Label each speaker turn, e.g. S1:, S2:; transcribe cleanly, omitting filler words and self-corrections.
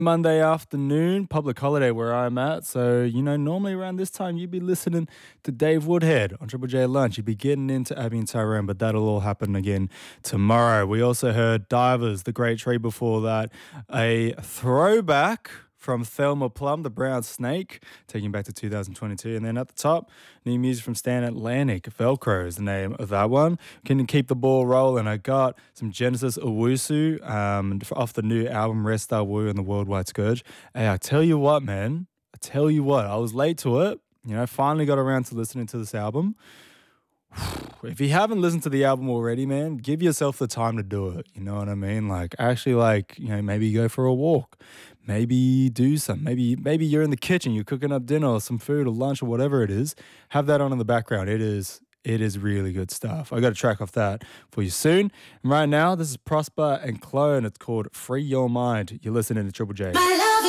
S1: Monday afternoon, public holiday where I'm at. So, normally around this time, you'd be listening to Dave Woodhead on Triple J Lunch. You'd be getting into Abby and Tyrone, but that'll all happen again tomorrow. We also heard Divers, The Great Tree before that. A throwback from Thelma Plum, The Brown Snake, taking back to 2022. And then at the top, new music from Stan Atlantic, Velcro is the name of that one. Can keep the ball rolling. I got some Genesis Owusu off the new album Rest Star Woo and the Worldwide Scourge. Hey, I tell you what, man. I was late to it. Finally got around to listening to this album. If you haven't listened to the album already, man, give yourself the time to do it. You know what I mean? Maybe go for a walk. Maybe do something. Maybe you're in the kitchen, you're cooking up dinner or some food or lunch or whatever it is. Have that on in the background. It is really good stuff. I got a track off that for you soon. And right now, this is Prosper and Clone. It's called Free Your Mind. You're listening to Triple J.